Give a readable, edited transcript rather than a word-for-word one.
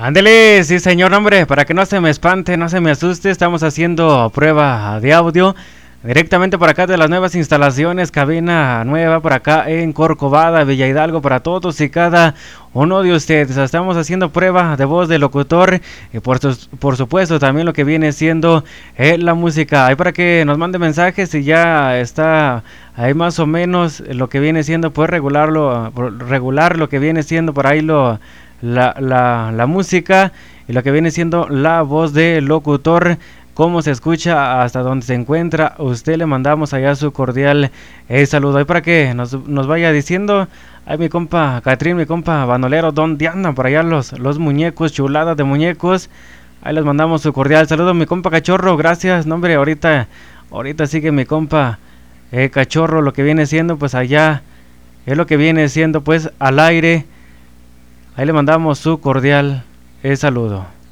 Ándele, sí señor, hombre, para que no se me espante, no se me asuste, estamos haciendo prueba de audio directamente por acá de las nuevas instalaciones, cabina nueva por acá en Corcovada, Villa Hidalgo, para todos y cada uno de ustedes. Estamos haciendo prueba de voz de locutor y por supuesto también lo que viene siendo la música. Ahí para que nos mande mensajes y ya está ahí más o menos lo que viene siendo, pues regular lo que viene siendo por ahí la música y lo que viene siendo la voz de locutor, cómo se escucha hasta donde se encuentra. Usted le mandamos allá su cordial saludo. Ahí para que nos vaya diciendo, ay mi compa Catrín, mi compa Banolero, ¿dónde andan por allá los muñecos, chuladas de muñecos? Ahí les mandamos su cordial saludo, mi compa Cachorro, gracias. No hombre, ahorita sigue mi compa Cachorro, lo que viene siendo pues allá, es lo que viene siendo pues al aire. Ahí le mandamos su cordial saludo.